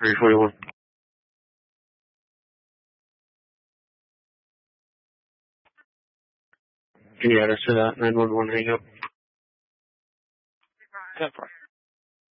341. Can you add us to that 911 hang up? 10-4.